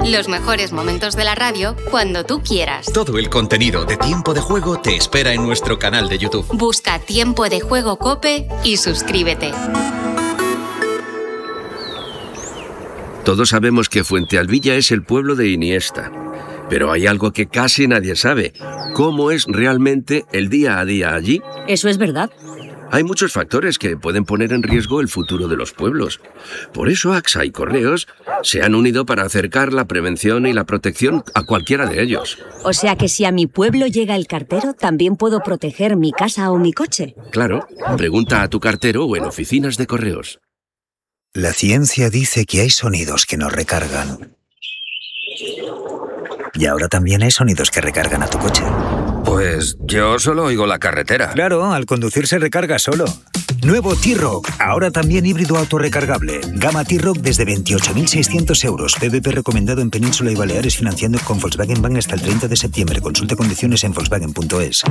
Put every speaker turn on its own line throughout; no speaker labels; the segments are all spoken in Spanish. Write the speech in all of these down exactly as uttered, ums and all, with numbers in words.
Los mejores momentos de la radio cuando tú quieras.
Todo el contenido de Tiempo de Juego te espera en nuestro canal de YouTube.
Busca Tiempo de Juego COPE y suscríbete.
Todos sabemos que Fuentealbilla es el pueblo de Iniesta. Pero hay algo que casi nadie sabe. ¿Cómo es realmente el día a día allí?
Eso es verdad.
Hay muchos factores que pueden poner en riesgo el futuro de los pueblos. Por eso A X A y Correos se han unido para acercar la prevención y la protección a cualquiera de ellos.
O sea que si a mi pueblo llega el cartero, ¿también puedo proteger mi casa o mi coche?
Claro. Pregunta a tu cartero o en oficinas de Correos.
La ciencia dice que hay sonidos que nos recargan. Y ahora también hay sonidos que recargan a tu coche.
Pues yo solo oigo la carretera.
Claro, al conducir se recarga solo. Nuevo T-Roc, ahora también híbrido autorrecargable. Gama T-Roc desde veintiocho mil seiscientos euros. P V P recomendado en Península y Baleares, financiando con Volkswagen Bank hasta el treinta de septiembre. Consulte condiciones en volkswagen punto es.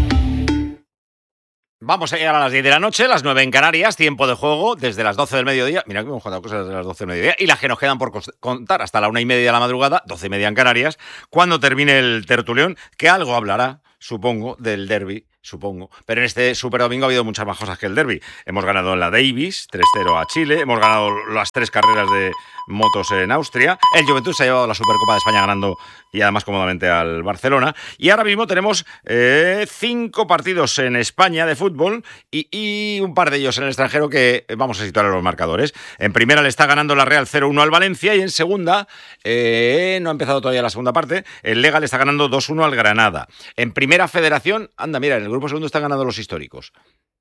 Vamos a llegar a las diez de la noche, las nueve en Canarias, tiempo de juego desde las doce del mediodía. Mira que hemos contado cosas desde las doce del mediodía y las que nos quedan por contar hasta la una y media de la madrugada, doce y media en Canarias, cuando termine el tertulión, que algo hablará, supongo, del derbi, supongo. Pero en este Super Domingo ha habido muchas más cosas que el derbi. Hemos ganado en la Davis, tres cero a Chile, hemos ganado las tres carreras de motos en Austria, el Juventud se ha llevado la Supercopa de España ganando y además cómodamente al Barcelona, y ahora mismo tenemos eh, cinco partidos en España de fútbol y, y un par de ellos en el extranjero que vamos a situar en los marcadores. En primera le está ganando la Real cero uno al Valencia y en segunda, eh, no ha empezado todavía la segunda parte, el Lega le está ganando dos uno al Granada. En primera federación, anda, mira, en el grupo segundo están ganando los históricos.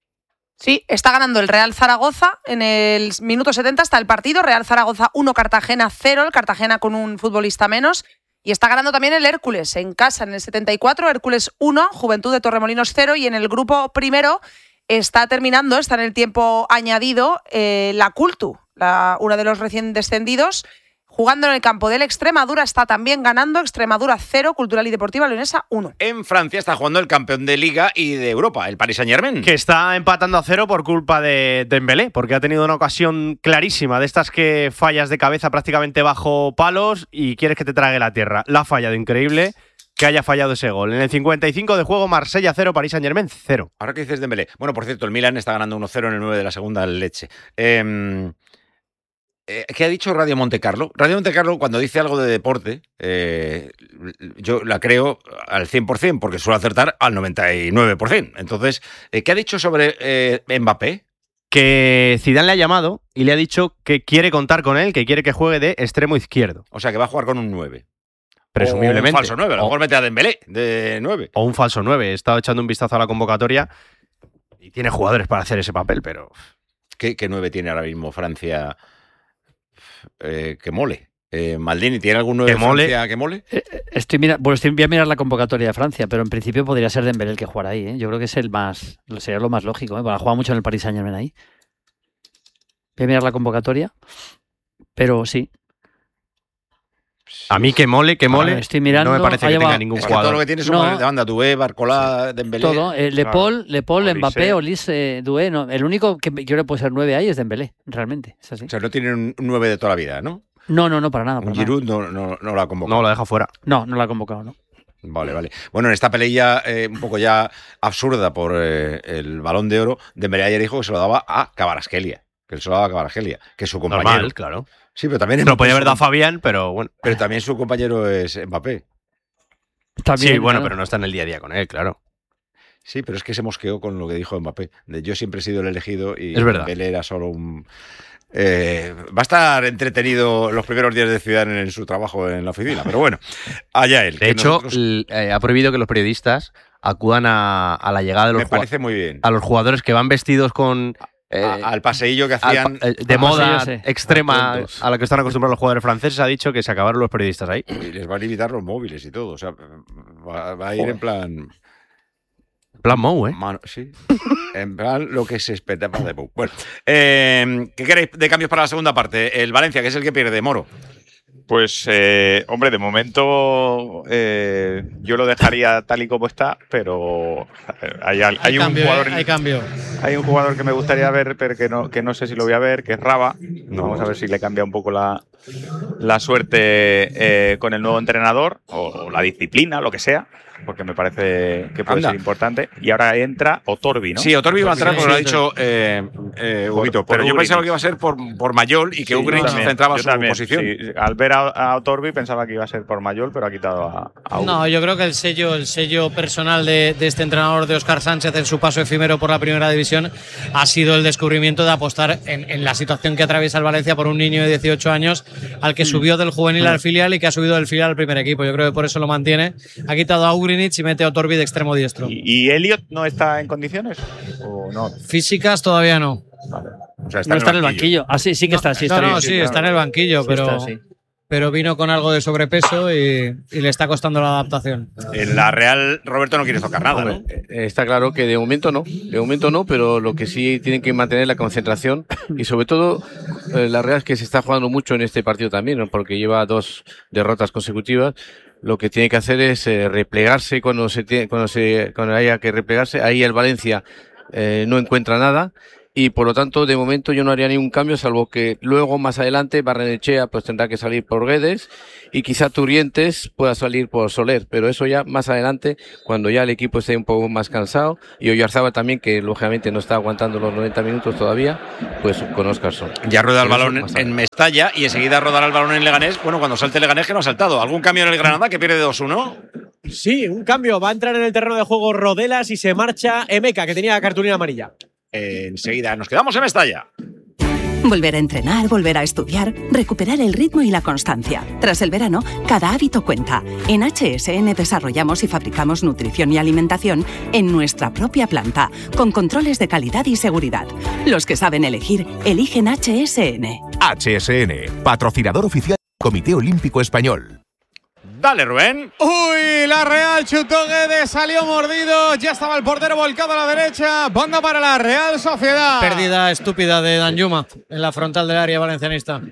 Sí, está ganando el Real Zaragoza en el minuto setenta hasta el partido. Real Zaragoza uno, Cartagena cero, el Cartagena con un futbolista menos. Y está ganando también el Hércules en casa en el setenta y cuatro, Hércules uno, Juventud de Torremolinos cero. Y en el grupo primero está terminando, está en el tiempo añadido, eh, la Cultu, la, una de los recién descendidos, jugando en el campo del Extremadura, está también ganando. Extremadura cero, Cultural y Deportiva Leonesa uno.
En Francia está jugando el campeón de Liga y de Europa, el Paris Saint-Germain.
Que está empatando a cero por culpa de Dembélé, porque ha tenido una ocasión clarísima, de estas que fallas de cabeza prácticamente bajo palos y quieres que te trague la tierra. La ha fallado, increíble que haya fallado ese gol. En el cincuenta y cinco de juego, Marsella cero, Paris Saint-Germain cero.
Ahora que dices Dembélé. Bueno, por cierto, el Milan está ganando uno cero en el nueve de la segunda leche. Eh... ¿Qué ha dicho Radio Montecarlo? Radio Montecarlo, cuando dice algo de deporte, eh, yo la creo al cien por ciento, porque suelo acertar al noventa y nueve por ciento. Entonces, ¿qué ha dicho sobre eh, Mbappé?
Que Zidane le ha llamado y le ha dicho que quiere contar con él, que quiere que juegue de extremo izquierdo.
O sea, que va a jugar con un nueve.
Presumiblemente.
O un falso nueve, a lo mejor mete a Dembélé de nueve.
O un falso nueve. He estado echando un vistazo a la convocatoria y tiene jugadores para hacer ese papel, pero...
¿Qué, qué nueve tiene ahora mismo Francia... Eh, que mole. Eh, Maldini, ¿tiene algún nueve de Francia que mole?
Eh, estoy mira, bueno, estoy, voy a mirar la convocatoria de Francia, pero en principio podría ser Dembélé el que jugará ahí. ¿eh? Yo creo que es el más, sería lo más lógico. ¿eh? Bueno, ha jugado mucho en el Paris Saint-Germain ahí. Voy a mirar la convocatoria, pero sí.
A mí que mole, que mole,
bueno, estoy mirando,
no me parece que
llevado,
tenga ningún
es
jugador.
Que todo lo que tiene son
no,
de banda, Doué, Barcola, sí. Dembélé.
Todo, eh, Le Paul, Le Paul,
Olise.
Mbappé, Olise, Doué. No, el único que yo creo que puede ser nueve ahí es Dembélé, realmente. Es así.
O sea, no tiene un nueve de toda la vida, ¿no?
No, no, no, para nada. Para
un Giroud no, no, no lo ha convocado.
No, lo deja fuera.
No, no lo ha convocado, ¿no?
Vale, vale. Bueno, en esta pelea eh, un poco ya absurda por eh, el Balón de Oro, Dembélé ayer dijo que se lo daba a Kvaratskhelia, que se lo daba a Kvaratskhelia, que es su compañero.
Normal, claro.
Sí, pero también...
Lo podía haber dado Fabián, pero bueno.
Pero también su compañero es Mbappé.
También,
sí, bueno,
claro.
pero no está en el día a día con él, claro.
Sí, pero es que se mosqueó con lo que dijo Mbappé. De yo siempre he sido el elegido y
es verdad.
Dembélé era solo un... Eh, va a estar entretenido los primeros días de Zidane en su trabajo en la oficina, pero bueno, allá él.
De hecho,
nosotros...
eh, ha prohibido que los periodistas acudan a, a la llegada de los
Me parece muy bien.
a los jugadores que van vestidos con eh,
a, al paseillo que hacían
al, de moda
paseillo, sí.
a
extrema a la que están acostumbrados los jugadores franceses. Ha dicho que se acabaron los periodistas ahí
y les van a limitar los móviles y todo. O sea, va, va a ir
Joder.
en plan.
Plan Mou, ¿eh?
Mano, sí. En plan lo que se espera de Mou. Bueno, eh, ¿qué queréis de cambios para la segunda parte? El Valencia, que es el que pierde, Moro.
Pues, eh, hombre, de momento eh, yo lo dejaría tal y como está, pero hay, hay, hay un
cambio,
jugador,
eh, hay cambio.
Hay un jugador que me gustaría ver, pero que no, que no sé si lo voy a ver, que es Raba.
No.
Vamos a ver si le cambia un poco la, la suerte eh, con el nuevo entrenador o la disciplina, lo que sea, porque me parece que puede
Anda.
ser importante. Y ahora entra Otorbi, ¿no?
Sí, Otorbi va a entrar,
Sí,
como lo ha
sí,
dicho eh, eh, Huguito,
por
pero yo
Ugrinic.
pensaba que iba a ser por, por Mayol y que
Sí,
Ugrinic
yo también,
centraba
yo
su
también,
posición.
sí. Al ver a, a Otorbi pensaba que iba a ser por Mayol, pero ha quitado a, a Ugrinic.
No, yo creo que el sello, el sello personal de, de este entrenador, de Óscar Sánchez, en su paso efímero por la primera división, ha sido el descubrimiento de apostar en, en la situación que atraviesa el Valencia por un niño de dieciocho años al que subió del juvenil al filial y que ha subido del filial al primer equipo. Yo creo que por eso lo mantiene. Ha quitado a Ugrinic y mete a Otorbi de extremo diestro.
¿Y, y Elliot no está en condiciones? ¿O no?
Físicas todavía no.
Vale.
O sea,
No está en el banquillo. Ah, sí, sí que está. Sí,
no,
está
no,
bien.
sí, está en el banquillo,
Sí
pero,
está, sí.
pero vino con algo de sobrepeso y, y le está costando la adaptación.
En la Real, Roberto no quiere tocar nada, ¿no?
Hombre, eh, está claro que de momento no, de momento no, pero lo que sí tienen que mantener es la concentración y sobre todo eh, la Real es que se está jugando mucho en este partido también, ¿no? Porque lleva dos derrotas consecutivas. Lo que tiene que hacer es eh, replegarse cuando se tiene, cuando se cuando haya que replegarse. Ahí el Valencia eh, no encuentra nada. Y por lo tanto, de momento yo no haría ningún cambio, salvo que luego, más adelante, Barrenechea pues tendrá que salir por Guedes y quizá Turrientes pueda salir por Soler, pero eso ya más adelante, cuando ya el equipo esté un poco más cansado, y Oyarzábal también, que lógicamente no está aguantando los noventa minutos todavía, pues con Óscarson.
Ya rueda el
Pero
balón
eso más
en, en Mestalla y enseguida rodará el balón en Leganés. Bueno, cuando salte Leganés, que no ha saltado. ¿Algún cambio en el Granada que pierde dos uno?
Sí, un cambio. Va a entrar en el terreno de juego Rodelas y se marcha Emeka, que tenía cartulina amarilla.
Eh, enseguida nos quedamos en Mestalla.
Volver a entrenar, volver a estudiar, recuperar el ritmo y la constancia. Tras el verano, cada hábito cuenta. En H S N desarrollamos y fabricamos nutrición y alimentación en nuestra propia planta, con controles de calidad y seguridad. Los que saben elegir, eligen H S N.
H S N, patrocinador oficial del Comité Olímpico Español.
Dale, Rubén.
Uy, la Real chutó Guedes, salió mordido, ya estaba el portero volcado a la derecha, banda para la Real Sociedad.
Pérdida estúpida de Danjuma en la frontal del área valencianista.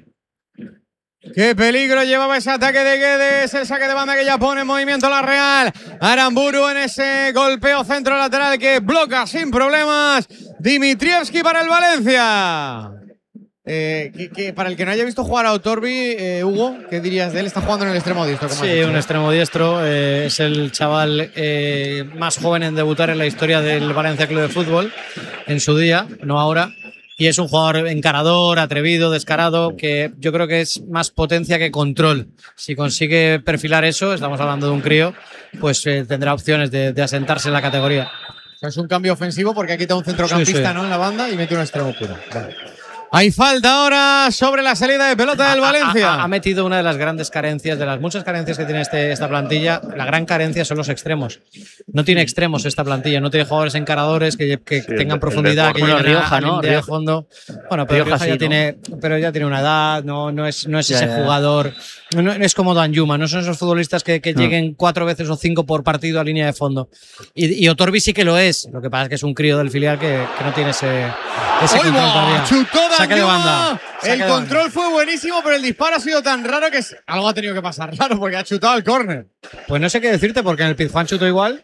Qué peligro llevaba ese ataque de Guedes, el saque de banda que ya pone en movimiento la Real. Aramburu en ese golpeo centro lateral que bloca sin problemas. Dimitrievski para el Valencia. Eh, que, que para el que no haya visto jugar a Otorbi, eh, Hugo, ¿qué dirías de él? Está jugando en el extremo diestro. Como
Sí,
has dicho,
un
¿no?
extremo diestro. Eh, es el chaval eh, más joven en debutar en la historia del Valencia Club de Fútbol en su día, no ahora. Y es un jugador encarador, atrevido, descarado, que yo creo que es más potencia que control. Si consigue perfilar eso, estamos hablando de un crío, pues eh, tendrá opciones de, de asentarse en la categoría.
O sea, es un cambio ofensivo porque ha quitado un centrocampista,
Sí, sí.
¿no? En la banda y mete un extremo puro. Vale. Hay falta ahora sobre la salida de pelota del Valencia.
Ha, ha, ha metido una de las grandes carencias, de las muchas carencias que tiene este, esta plantilla. La gran carencia son los extremos. No tiene extremos esta plantilla, no tiene jugadores encaradores que, que
Sí,
tengan
el-
profundidad,
el
que
Bueno,
lleguen a-
Rioja,
a
¿no?
línea de
Rioja.
fondo. Bueno, pero
Rioja
Rioja ya
sí, ¿no?
tiene, pero ya tiene una edad, no, no es, no es
Ya,
ese
ya, ya.
jugador. No, no es como Danjuma, no son esos futbolistas que, que
No.
lleguen cuatro veces o cinco por partido a línea de fondo. Y, y Otorbi sí que lo es. Lo que pasa es que es un crío del filial que, que no tiene ese, ese
¡Oy,
control
va!
todavía.
Chutó
Saque de
Danjuma.
banda. Saque
El
de banda.
control fue buenísimo, pero el disparo ha sido tan raro que es- algo ha tenido que pasar raro porque ha chutado al córner.
Pues no sé qué decirte, porque en el Pizjuán chutó igual.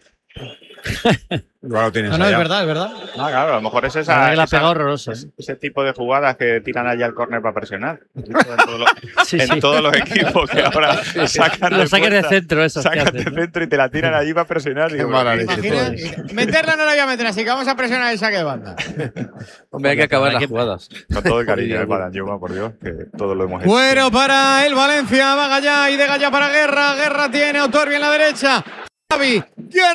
Igual lo tienes
No, no, es
allá.
verdad, es verdad.
No, claro, a lo mejor es
La
esa,
verdad que la
esa-
pega horroroso.
es- ese tipo de jugadas que tiran allá al córner para presionar. En todos los,
Sí,
en
sí.
todos los equipos que ahora sacan
Los saques de
puerta,
centro, esos que
sacan
hacen,
de
¿no?
centro y te la tiran allí para presionar. Digo,
mala
¿qué-
leche,
qué-
Imagina,
qué-
y- meterla no la voy a meter, así que vamos a presionar el saque de banda.
Hombre, hay que acabar las
que-
jugadas.
Con todo el cariño eh, para Danjuma, por Dios, que todo lo hemos hecho.
Bueno para el Valencia, va Gallá y de Gallá para Guerra. Guerra tiene a Otorbi en la derecha. Javi,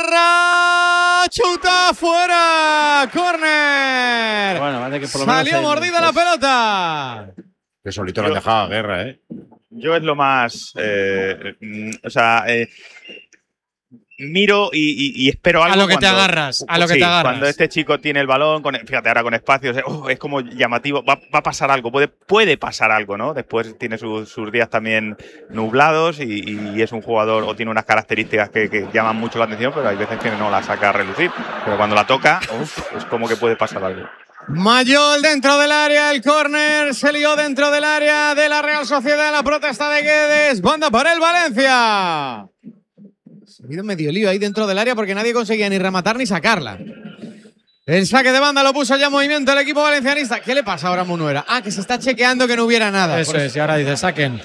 Guerra, chuta fuera, córner.
Bueno, vale que por lo menos
Salió
el-
mordida la pelota.
Que solito lo han dejado a Guerra, ¿eh?
Yo es lo más. eh, mm, o sea, eh, miro y, y- y espero algo.
A lo que te
cuando-
agarras, a lo que
sí,
te agarras.
Cuando este chico tiene el balón, con, fíjate ahora con espacios, eh, oh, es como llamativo. Va, va a pasar algo, puede, puede pasar algo, ¿no? Después tiene sus, sus días también nublados y, y es un jugador o tiene unas características que, que llaman mucho la atención, pero hay veces que no la saca a relucir. Pero cuando la toca, uf, es como que puede pasar algo.
Mayol dentro del área, el córner se lió dentro del área de la Real Sociedad, la protesta de Guedes, banda para el Valencia. Se ha habido medio lío ahí dentro del área porque nadie conseguía ni rematar ni sacarla. El saque de banda lo puso ya en movimiento el equipo valencianista. ¿Qué le pasa ahora a Munuera? Ah, que se está chequeando que no hubiera nada.
Eso es, y ahora dice, saquen.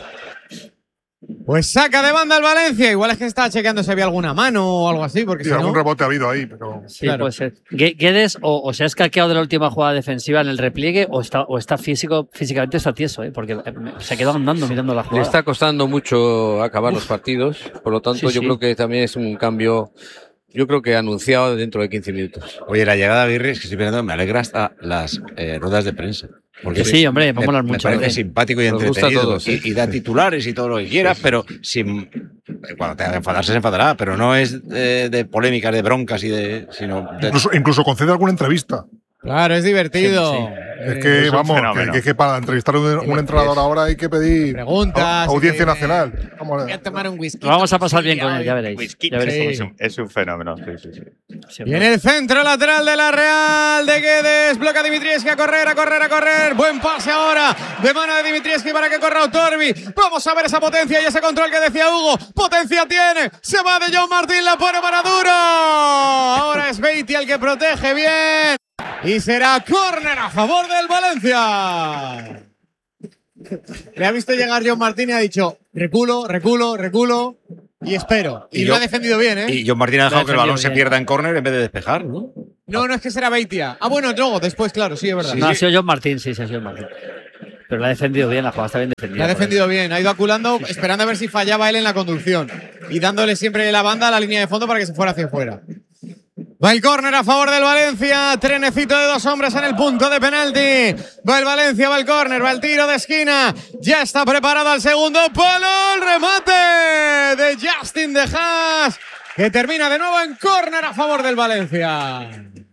Pues saca de banda el Valencia. Igual es que estaba chequeando si había alguna mano o algo así. Porque
sí,
si
algún
no...
rebote ha habido ahí, pero.
Sí, claro. Puede ser. Guedes o, o se ha escaqueado de la última jugada defensiva en el repliegue o está, o está físico, físicamente está tieso, ¿eh? Porque se ha quedado andando mirando la jugada.
Le está costando mucho acabar Uf. los partidos, por lo tanto,
sí,
yo
sí.
creo que también es un cambio. Yo creo que anunciado dentro de quince minutos.
Oye, la llegada de Aguirre, es que estoy pensando, me alegra hasta las eh, ruedas de prensa. Porque
sí, hombre, me, me,
me parece
¿eh?
simpático y
Nos
entretenido.
Gusta todo,
y,
sí.
y da titulares y todo lo que quieras, pero sin, cuando tenga que enfadarse, se enfadará. Pero no es de, de polémicas, de broncas y de. Sino de...
Incluso, incluso concede alguna entrevista.
Claro, es divertido. Sí, sí.
Es que, es vamos, que, que, que para entrevistar a un, un entrenador ahora hay que pedir
preguntas,
a, audiencia
que,
nacional.
Vamos a, voy a tomar un whisky.
Lo vamos a pasar bien con él, ya veréis. Ya veréis
sí. es, un, es un fenómeno. Sí, sí, sí.
Y en el centro lateral de la Real de Guedes, bloca Dimitrievski a correr, a correr, a correr. Buen pase ahora de mano de Dimitrievski para que corra Otorbi. Vamos a ver esa potencia y ese control que decía Hugo. Potencia tiene, se va de John Martín, la pone para Duro. Ahora es Beatty el que protege bien. Y será córner a favor del Valencia. Le ha visto llegar John Martín y ha dicho reculo, reculo, reculo y espero. Y, y lo yo, ha defendido bien, ¿eh?
Y John Martín ha dejado que el balón bien. se pierda en córner en vez de despejar, ¿no?
No, no es que será Beitia. Ah, bueno, luego, después, claro, sí, es verdad.
Sí, no, sí. ha sido John Martín, sí, sí, ha sido John Martín. Pero la ha defendido bien, la jugada está bien defendida.
La ha defendido bien, ha ido aculando, sí, sí. esperando a ver si fallaba él en la conducción. Y dándole siempre la banda a la línea de fondo para que se fuera hacia afuera. Va el córner a favor del Valencia. Trenecito de dos hombres en el punto de penalti. Va el Valencia, va el córner, va el tiro de esquina. Ya está preparado al segundo palo. El remate de Justin De Haas, que termina de nuevo en córner a favor del Valencia.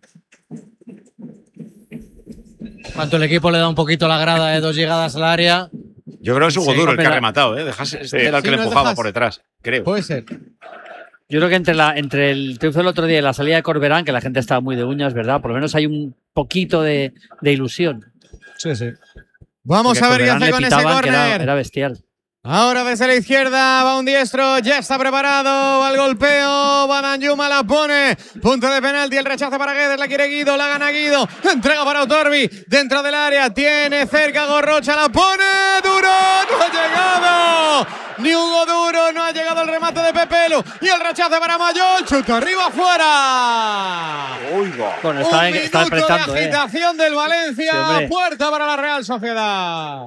Cuanto el equipo le da un poquito la grada de dos llegadas al área.
Yo creo que es Hugo sí, Duro el que ha rematado, ¿eh? De Haas sí. era el que sí, le no empujaba por detrás, creo.
Puede ser.
Yo creo que entre, la, entre el triunfo del otro día y la salida de Corberán, que la gente estaba muy de uñas, ¿verdad? Por lo menos hay un poquito de, de ilusión.
Sí, sí. Vamos Porque a ver qué hace con ese córner.
Era, era bestial.
Ahora desde la izquierda va un diestro, ya está preparado, va el golpeo, va Danjuma, la pone, punto de penalti, el rechazo para Guedes, la quiere Guido, la gana Guido, entrega para Otorbi, dentro del área, tiene cerca Gorrocha, la pone, Duro, no ha llegado, ni Hugo Duro, no ha llegado el remate de Pepelu, y el rechazo para Mayol, chuta arriba, afuera.
Oiga.
Bueno, está,
un
está
minuto de agitación
eh.
del Valencia,
sí,
puerta para la Real Sociedad.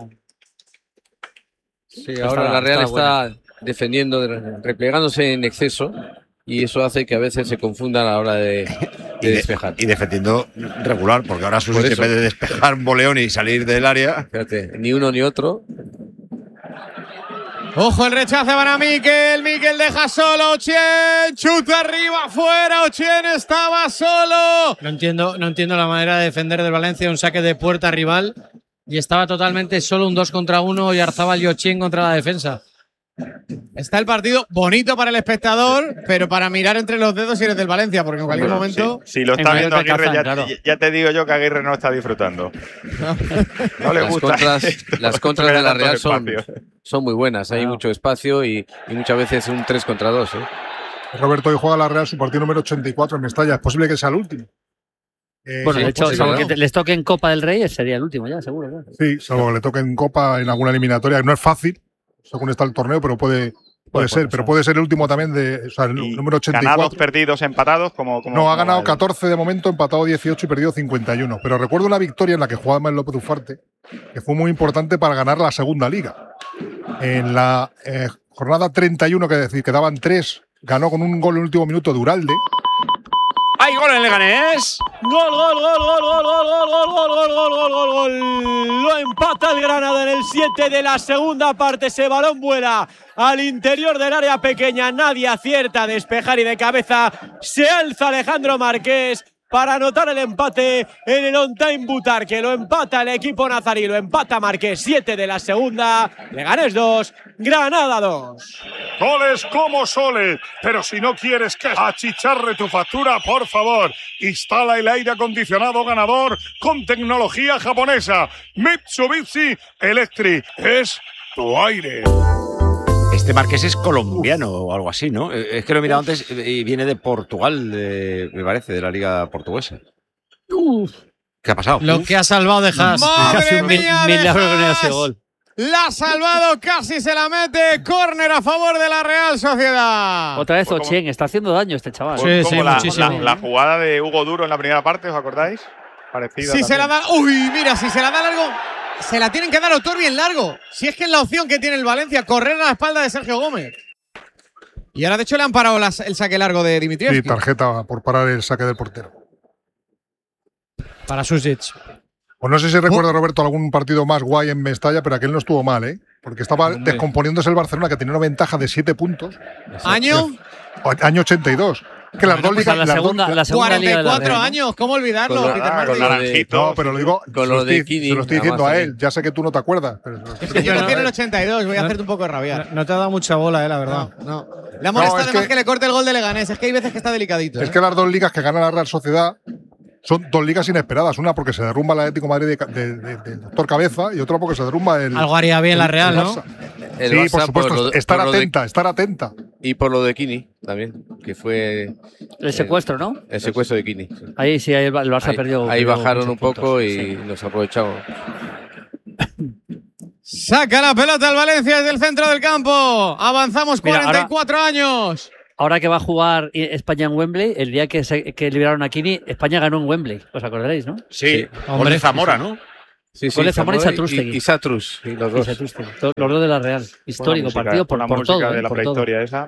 Sí, ahora está, la Real está, está defendiendo, replegándose en exceso y eso hace que a veces se confunda a la hora de, de,
y de
despejar.
Y defendiendo regular, porque ahora Susic en vez de despejar un boleón y salir del área…
Fíjate, ni uno ni otro.
Ojo el rechazo para Miquel, Miquel deja solo Ochien, chuta arriba, afuera, Ochien estaba solo.
No entiendo, no entiendo la manera de defender del Valencia, un saque de puerta rival. Y estaba totalmente solo un dos contra uno y Arzabal y Ochien contra la defensa.
Está el partido bonito para el espectador, pero para mirar entre los dedos si eres del Valencia, porque en cualquier bueno, momento…
Si sí, sí, lo está viendo Aguirre, ya, claro. ya te digo yo que Aguirre no está disfrutando. No le
las
gusta.
Contras, las contras de la Real son, son muy buenas, hay ah. mucho espacio y, y muchas veces un tres contra dos. ¿eh?
Roberto, hoy juega la Real su partido número ochenta y cuatro en Mestalla, es posible que sea el último.
Eh, bueno, sí, de hecho, salvo que les toque en Copa del Rey, sería el último ya, seguro. ¿no?
Sí, salvo que le toque en Copa en alguna eliminatoria. No es fácil, según está el torneo, pero puede, puede, puede ser. Pero puede ser el último también de, o sea, el número ochenta y cuatro.
¿Ganados, perdidos, empatados? Como, como,
no, ha ganado
el...
catorce de momento, empatado dieciocho y perdido cincuenta y uno. Pero recuerdo una victoria en la que jugaba Manuel López Ufarte, que fue muy importante para ganar la segunda liga. En la eh, jornada treinta y uno, que decir, quedaban tres, ganó con un gol en el último minuto de Uralde.
¡Hay gol en Leganés!
¡Gol, gol, gol, gol, gol, gol, gol, gol, gol, gol, gol, gol, gol, gol! Lo empata el Granada en el siete de la segunda parte. Ese balón vuela al interior del área pequeña. Nadie acierta a despejar y de cabeza se alza Alejandro Marqués para anotar el empate en el on-time Butar, que lo empata el equipo nazarí, lo empata Marqués, siete de la segunda, Leganés dos, Granada dos.
Goles como soles, pero si no quieres que achicharre tu factura, por favor, instala el aire acondicionado ganador con tecnología japonesa. Mitsubishi Electric es tu aire.
Este Marqués es colombiano o algo así, ¿no? Es que lo he mirado antes y viene de Portugal, de, me parece, de la liga portuguesa.
Uf.
¿Qué ha pasado?
Lo
Uf.
que ha salvado de Haas.
¡Madre
un mil,
mía
milagro
de
que no haya
Haas!
ese gol.
La ha salvado, casi se la mete. Córner a favor de la Real Sociedad.
Otra vez Ochen, está haciendo daño este chaval.
Sí, como sí, la, la, la jugada de Hugo Duro en la primera parte, ¿os acordáis? Parecida.
Si
también.
se la da. Uy, mira, si se la da largo. Se la tienen que dar a Autor bien largo. Si es que es la opción que tiene el Valencia, correr a la espalda de Sergio Gómez. Y ahora, de hecho, le han parado las, el saque largo de Dimitrievski.
Sí, tarjeta por parar el saque del portero.
Para Susic.
Pues no sé si recuerda, Roberto, algún partido más guay en Mestalla, pero aquel no estuvo mal, ¿eh? Porque estaba
Hombre.
descomponiéndose el Barcelona, que tenía una ventaja de siete puntos.
¿Año?
Año ochenta y dos. Que las
Bueno,
dos
pues a
ligas.
la
las
segunda-
dos-
la segunda
cuarenta y
liga de la
cuatro
Real, ¿no?
años, ¿cómo olvidarlo,
Con lo-
Peter
ah,
Martin?
con Naranjito.
No, pero lo digo.
Con
se
lo
lo
de
estoy-
Kini,
se lo estoy
además,
diciendo a
también.
él. Ya sé que tú no te acuerdas. Pero
Es que yo nací en el ochenta y dos, voy a
No-
hacerte un poco rabiar.
No, no te ha dado mucha bola, eh, la verdad.
No, no. Le ha molestado
es
además
que-
que, le corte el gol de Leganés. Es que hay veces que está delicadito.
Es
¿eh?
que las dos ligas que gana la Real Sociedad son dos ligas inesperadas. Una porque se derrumba el Atlético de Madrid de, de, de- de Doctor Cabeza y otra porque se derrumba el.
Algo haría bien la Real,
el
¿no?
Barça.
El
Sí,
Barça
por supuesto.
lo de-
estar
por lo de-
atenta, estar atenta.
Y por lo de Kini también, que fue.
El secuestro, ¿no?
El secuestro de Kini. sí.
Ahí sí, ahí el Barça
Ahí,
perdió.
ahí
perdió
bajaron
muchos
un poco
puntos,
y
sí.
nos aprovechamos.
Saca la pelota al Valencia desde el centro del campo. Avanzamos
Mira,
cuarenta y cuatro años.
Ahora que va a jugar España en Wembley, el día que, se, que liberaron a Kini, España ganó en Wembley. ¿Os acordaréis, no?
Sí, gol
Hombre.
de Zamora, ¿no?
Sí, sí,
Gol de Zamora y
Zamora
Satrústegui.
Y, y Satrus, y los
Y
dos.
Satrústegui, to- Los dos de la Real. Histórico
Buena música,
partido por,
buena
por
música
todo.
de
¿eh?
la
Por todo.
prehistoria esa.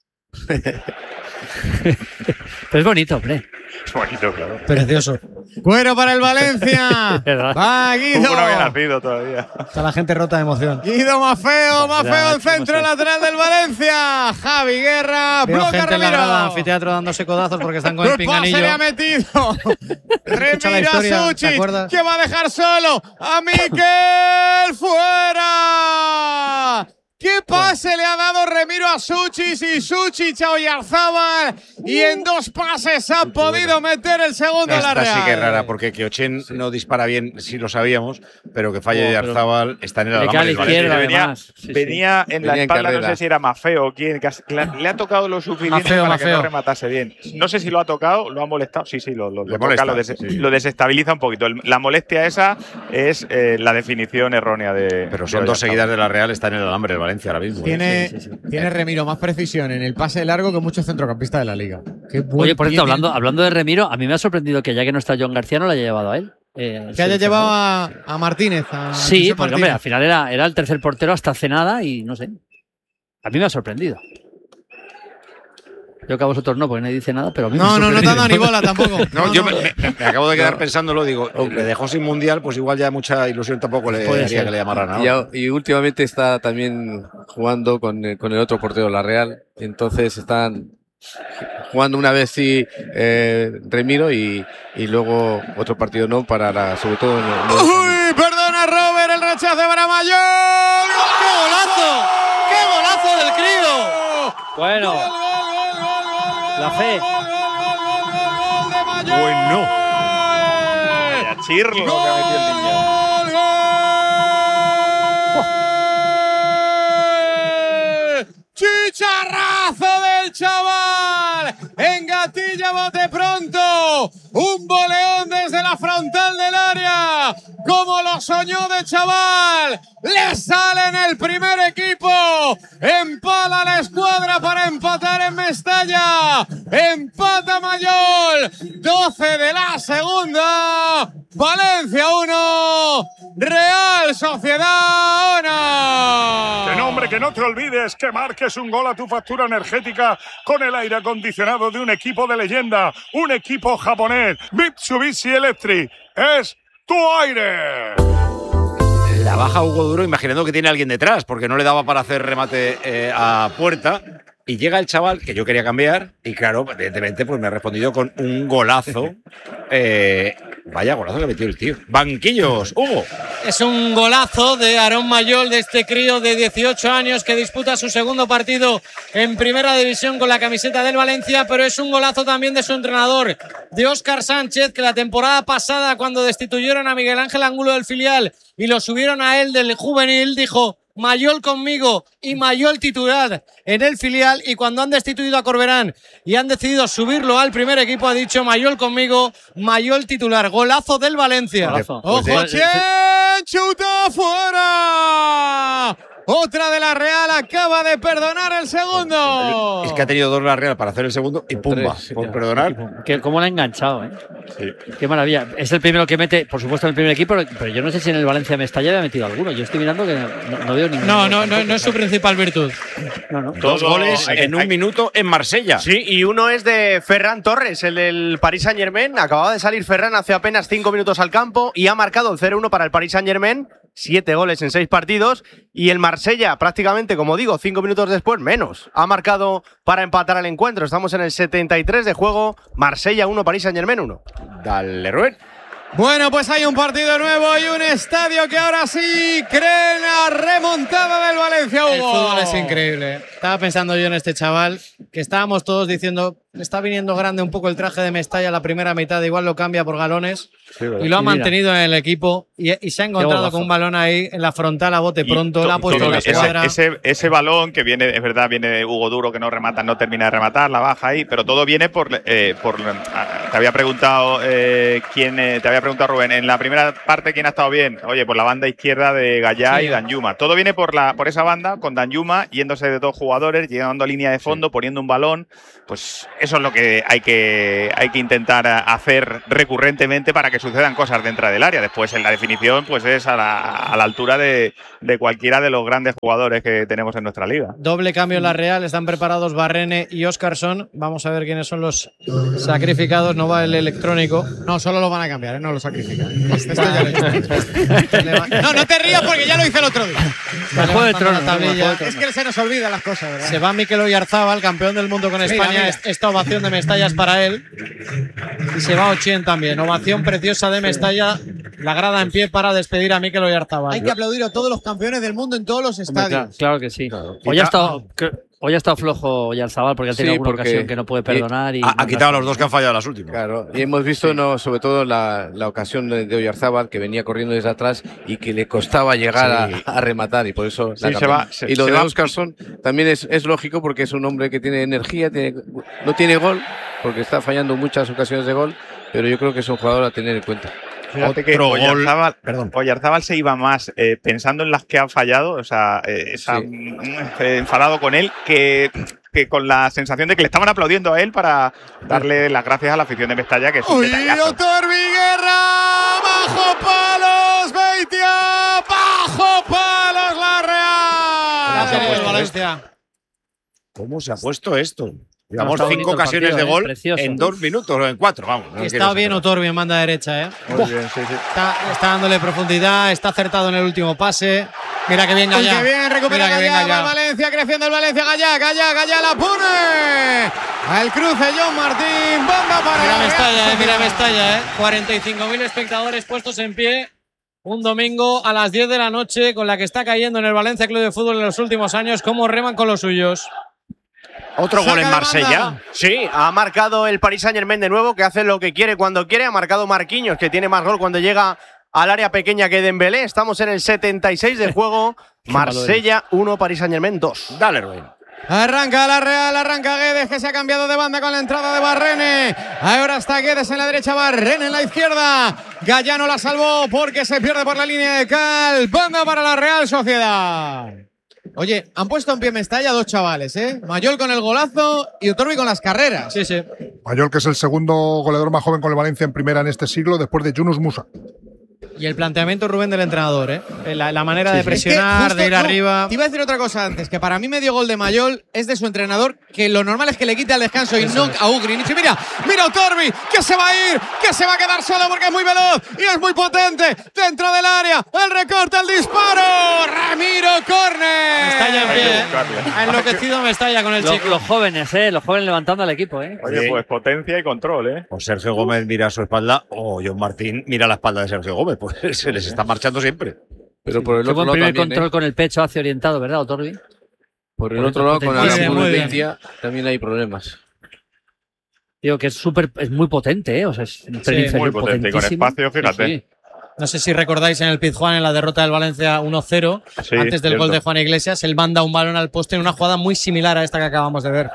Pero es bonito, hombre.
Es bonito, claro.
Precioso.
Cuero para el Valencia.
¿Verdad?
Va Guido.
Hugo no había nacido todavía.
Está la gente rota de emoción.
Guido Mafeo, Mafeo
Ya,
el centro
chicos,
lateral del Valencia. Javi Guerra,
Veo
bloca
gente en la
Ramiro.
grada del anfiteatro dándose codazos porque están con el
¿Qué pase
pinganillo.
le ha metido?
Escucha la
Remira
historia, ¿te
Suchic,
acuerdas?
que va a dejar solo a Miquel fuera. ¿Qué pase le ha dado Remiro a Suchic y Suchic a Oyarzábal? Y en dos pases ha podido meter el segundo en la
Esta
Real.
sí que es rara, porque que Ochen no dispara bien, sí lo sabíamos, pero que falle
Oh,
de
pero-
Arzabal está en el
Le cae a la
alambre. ¿vale?
izquierda,
venía
además. Sí, sí.
venía en la
Venía en
espalda, no
carrera.
sé si era Mafeo o quién, que has- le, le ha tocado lo suficiente
Mafeo,
para que
Mafeo.
no rematase bien. No sé si lo ha tocado, lo ha molestado. Sí, sí, lo, lo,
Le
lo
molesta,
toca, lo, des-
sí.
lo desestabiliza un poquito. El- la molestia esa es eh, la definición errónea de.
Pero
de
son dos
Oyarzabal.
seguidas de la Real, está en el alambre el Valencia ahora mismo. ¿eh?
Tiene,
Sí, sí, sí.
tiene Remiro más precisión en el pase largo que muchos centrocampistas de la liga. Qué buen
Oye, por
pie
cierto,
tiene.
hablando, hablando de Remiro, a mí me ha sorprendido que ya que no está John García no lo haya llevado a él. Eh,
Que haya
sí,
llevado a, a Martínez. A
Sí,
Josep
porque hombre,
Martínez.
al final era, era el tercer portero hasta hace nada y no sé. A mí me ha sorprendido. Yo que a vosotros no, porque nadie dice nada, pero a mí me ha
No, no, no te
sorprendido.
han dado ni bola tampoco.
No,
No,
yo
no.
Me, me- me acabo de quedar pensándolo, digo, le dejó sin mundial, pues igual ya mucha ilusión tampoco le
Puede
haría
ser.
que le llamaran
Y,
ahora.
a- y últimamente está también jugando con el, con el otro portero, la Real. Entonces están jugando una vez sí eh, Remiro y, y luego otro partido no para la, sobre todo en el- en el-
Uy, perdona Robert, el rechazo para Mayor.
¡Qué golazo! ¡Qué golazo del crío! Bueno, la fe.
Bueno. Vaya chirlo que ha metido el niño.
Chicharrazo del chaval. Engatilla bote pronto. Un boleón desde la frontal del área. Como lo soñó de chaval. Le sale en el primer equipo. Empala la escuadra para empatar en Mestalla. Empata Mayol. doce de la segunda. Valencia uno. Real Sociedad uno.
Que no, hombre, que no te olvides que marques un gol a tu factura energética con el aire acondicionado de un equipo de leyenda, un equipo japonés. Mitsubishi Electric es tu aire.
La baja Hugo Duro imaginando que tiene alguien detrás, porque no le daba para hacer remate eh, a puerta. Y llega el chaval que yo quería cambiar y claro, evidentemente pues me ha respondido con un golazo. Eh, vaya golazo que metió el tío. Banquillos, Hugo.
Es un golazo de Aarón Mayol, de este crío de dieciocho años que disputa su segundo partido en Primera División con la camiseta del Valencia, pero es un golazo también de su entrenador, de Óscar Sánchez, que la temporada pasada, cuando destituyeron a Miguel Ángel Angulo del filial y lo subieron a él del juvenil, dijo: Mayol conmigo y Mayol titular en el filial, y cuando han destituido a Corberán y han decidido subirlo al primer equipo ha dicho: Mayol conmigo, Mayol titular. Golazo del Valencia.
Golazo.
¡Ojo,
Pues,
Che! ¡Chuta fuera! Otra de la Real acaba de perdonar el segundo.
Es que ha tenido dos la Real para hacer el segundo y pumba,
Tres,
por
ya.
perdonar.
Que, ¿Cómo la ha enganchado, eh?
Sí.
Qué maravilla. Es el primero que mete, por supuesto, en el primer equipo, pero yo no sé si en el Valencia Mestalla había metido alguno. Yo estoy mirando que no, no veo ninguno.
No, no, no, no es su principal virtud.
No, no.
Dos goles en un minuto en Marsella.
Sí, y uno es de Ferran Torres, el del Paris Saint-Germain. Acababa de salir Ferran hace apenas cinco minutos al campo y ha marcado el cero uno para el Paris Saint-Germain. Siete goles en seis partidos. Y el Marsella, prácticamente, como digo, cinco minutos después, menos. Ha marcado para empatar el encuentro. Estamos en el setenta y tres de juego. Marsella uno, Paris Saint-Germain uno.
Dale, Rubén.
Bueno, pues hay un partido nuevo y un estadio que ahora sí cree en la remontada del Valencia, Hugo.
El fútbol es increíble. Estaba pensando yo en este chaval, que estábamos todos diciendo, le está viniendo grande un poco el traje de Mestalla la primera mitad, igual lo cambia por galones.
Sí,
y lo ha
Y mira.
mantenido en el equipo y, y se ha encontrado
golazo.
con un balón ahí en la frontal a bote pronto,
Y
la ha
to-
puesto
todo
en la
ese,
escuadra.
ese, ese balón que viene, es verdad, viene Hugo Duro, que no remata, no termina de rematar, la baja ahí, pero todo viene por. Eh, por ah, te había preguntado eh, quién, eh, te había preguntado Rubén, en la primera parte quién ha estado bien. Oye, por la banda izquierda de Gallá
Sí.
y Danjuma. Todo viene por la por esa banda, con Danjuma yéndose de dos jugadores, llegando a línea de fondo, poniendo un balón. Pues eso es lo que hay que hay que intentar hacer recurrentemente para que sucedan cosas dentro del área. Después, en la definición, pues es a la, a la altura de, de cualquiera de los grandes jugadores que tenemos en nuestra liga.
Doble cambio en la Real, están preparados Barrene y Óscarson. Vamos a ver quiénes son los sacrificados. No va el electrónico.
No, solo lo van a cambiar, ¿eh? No lo sacrifican. Esto ya lo he hecho. No, no te rías porque ya lo hice el otro día.
Está
Juego de
levantando
Tronos,
la tablilla.
Juego de
Es que se nos olvidan las cosas, ¿verdad?
Se va Mikel Oyarzábal, campeón del mundo con
Mira,
España.
mira.
Esta ovación de Mestalla es para él. Y se va Ochien también. Ovación preciosa de Mestalla. La grada en pie para despedir a Mikel Oyarzábal.
Hay que aplaudir a todos los campeones del mundo en todos los
Hombre, claro,
estadios.
claro que sí. Hoy ha estado, cre- hoy ha estado flojo Oyarzabal porque ha tenido
Sí,
alguna
porque-
ocasión que no puede perdonar. Y
Ha, ha quitado a los dos que han fallado las últimas.
Claro, y hemos visto no, sobre todo la, la ocasión de, de Oyarzábal, que venía corriendo desde atrás y que le costaba llegar
Sí.
a, a rematar, y por eso la
Sí, se
cambió.
va, se-
Y lo
se
de
va-
Óscarson también es, es lógico, porque es un hombre que tiene energía, tiene, no tiene gol, porque está fallando muchas ocasiones de gol, pero yo creo que es un jugador a tener en cuenta.
Fíjate que
Otro gol.
Oyarzábal,
Perdón.
Oyarzábal se iba más eh, pensando en las que han fallado, o sea, eh, esa-
Sí.
mm, eh, enfadado con él, que, que con la sensación de que le estaban aplaudiendo a él para darle las gracias a la afición de Mestalla, que es un
¡Uy,
detallazo.
Otorbi Guerra! ¡Bajo palos, Beitia! ¡Bajo palos, la Real!
La ha tenido el
puesto
Valencia.
¿Cómo se ha puesto esto?
No,
Llevamos
está
cinco
bonito el
ocasiones
partido,
de
¿eh?
gol
Precioso.
en dos minutos o en cuatro, vamos. no
Está
quiero
bien
exagerar.
Otorbi en banda derecha, ¿eh?
Muy bien, sí, sí.
Está, está dándole profundidad, está acertado en el último pase. Mira que bien
Uy,
Gallá.
qué bien, recupera
Mira que bien
Gallá, va
Gallá.
el Valencia, creciendo el Valencia, Gallá, Gallá, Gallá la pone. Al cruce, John Martín, banda para
Mira
la
Mestalla,
Real
eh, mira
Sociedad.
Mestalla, eh. cuarenta y cinco mil espectadores puestos en pie. Un domingo a las diez de la noche, con la que está cayendo en el Valencia Club de Fútbol en los últimos años. Cómo reman con los suyos.
Otro
Saca
gol en
de
Marsella.
banda.
Sí, ha marcado el Paris Saint-Germain de nuevo, que hace lo que quiere cuando quiere. Ha marcado Marquinhos, que tiene más gol cuando llega al área pequeña que Dembélé. Estamos en el setenta y seis de juego. Marsella uno, Paris Saint-Germain dos.
Dale, Rubén.
Arranca la Real, arranca Guedes, que se ha cambiado de banda con la entrada de Barrene. Ahora está Guedes en la derecha, Barrene en la izquierda. Gallano la salvó porque se pierde por la línea de cal. Banda para la Real Sociedad. Oye, han puesto en pie Mestalla dos chavales, ¿eh? Mayol con el golazo y Otorbi con las carreras.
Sí, sí.
Mayol, que es el segundo goleador más joven con el Valencia en primera en este siglo, después de Yunus Musa.
Y el planteamiento, Rubén, del entrenador, ¿eh? La, la manera
Sí,
de
sí.
presionar,
Es que justo,
de ir
no,
arriba.
Te iba a decir otra cosa antes, que para mí medio gol de Mayol es de su entrenador, que lo normal es que le quite al descanso y no a Ugrinic. Y mira, mira Otorbi, que se va a ir, que se va a quedar solo porque es muy veloz y es muy potente dentro del área. El recorte, el disparo. Ramiro Córner.
Mestalla en pie, ¿eh? Ha enloquecido Mestalla con el
Los,
chico.
los jóvenes, ¿eh? Los jóvenes levantando al equipo, ¿eh?
Oye, pues potencia y control, ¿eh?
O Sergio Gómez mira a su espalda o John Martín mira la espalda de Sergio Gómez. Pues se les está marchando siempre.
Pero por el
Qué
otro
buen
lado
primer
también,
control
¿eh?
con el pecho hacia orientado, ¿verdad, Otorbi?
Por el
Por
otro
esa
lado, con
potencia.
Aramburu
Muy
y
bien.
Beitia también hay problemas.
Digo que es súper, es muy potente, ¿eh? O sea, es un pelín inferior,
muy potente y con
potentísimo.
espacio, fíjate.
Sí, sí.
No sé si recordáis en el Pizjuán, en la derrota del Valencia uno cero,
Sí,
antes del
cierto.
gol de Juan Iglesias, él manda un balón al poste en una jugada muy similar a esta que acabamos de ver.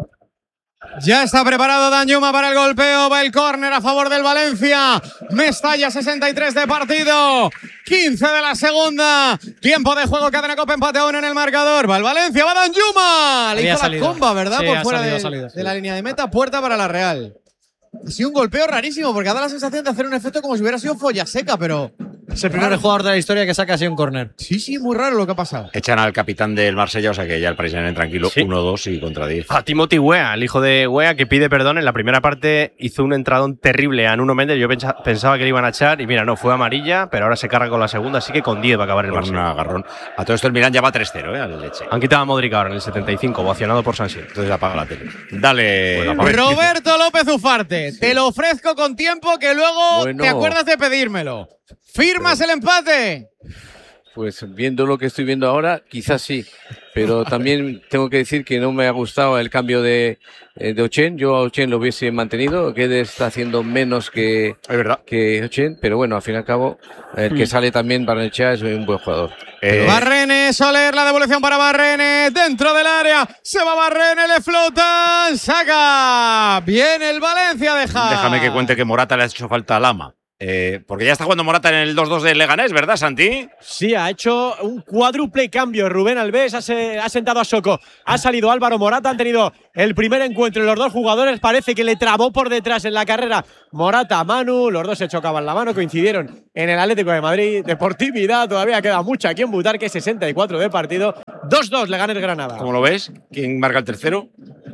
Ya está preparado Danjuma para el golpeo. Va el córner a favor del Valencia. Mestalla, sesenta y tres de partido. quince de la segunda. Tiempo de juego. Cadena Copa, empate a uno en el marcador. Va el Valencia, va Danjuma. Le
Había
hizo
salido.
la comba, ¿verdad?
Sí,
Por
ha
fuera
salido,
de,
ha salido,
de
sí.
la línea de meta. Puerta para la Real. Ha sido un golpeo rarísimo porque ha dado la sensación de hacer un efecto como si hubiera sido folla seca, pero.
Es el primer jugador de la historia que saca así un córner.
Sí, sí, muy raro lo que ha pasado.
Echan al capitán del Marsella, o sea que ya el Paris Saint-Germain tranquilo, uno dos y contra diez.
A Timothy Weah, el hijo de Weah, que pide perdón. En la primera parte hizo un entradón terrible a Nuno Méndez. Yo pensa- pensaba que le iban a echar y mira, no, fue amarilla, pero ahora se carga con la segunda, así que con diez va a acabar el
Con
Marsella.
un agarrón. A todo esto el Milan ya va tres cero, ¿eh? Al leche.
Han quitado a Modric ahora en el setenta y cinco, ovacionado por San Siro.
Entonces apaga la tele. Dale.
Bueno, apaga.
Roberto López Ufarte, te lo ofrezco con tiempo que luego
Bueno.
te acuerdas de pedírmelo. ¿Firmas el empate?
Pues viendo lo que estoy viendo ahora, quizás sí. Pero también tengo que decir que no me ha gustado el cambio de, eh, de Ochen. Yo a Ochen lo hubiese mantenido. Guedes está haciendo menos que,
es verdad.
que Ochen. Pero bueno, al fin y al cabo, el que
Mm.
sale también Barnechea es un buen jugador.
Eh,
Barrene, Soler, la devolución para Barrene, dentro del área, se va Barrene, le flotan, saca, viene el Valencia, deja.
Déjame que cuente que Morata le ha hecho falta a Lama. Eh, porque ya está jugando Morata en el dos dos del Leganés, ¿verdad, Santi?
Sí, ha hecho un cuádruple cambio. Rubén Alves ha, se- ha sentado a Soko. Ha salido Álvaro Morata. Han tenido el primer encuentro y los dos jugadores. Parece que le trabó por detrás en la carrera Morata a Manu. Los dos se chocaban la mano. Coincidieron en el Atlético de Madrid. Deportividad. Todavía queda mucha aquí en Butarque. sesenta y cuatro de partido. dos dos le gana el Granada.
¿Cómo lo ves? ¿Quién marca el tercero?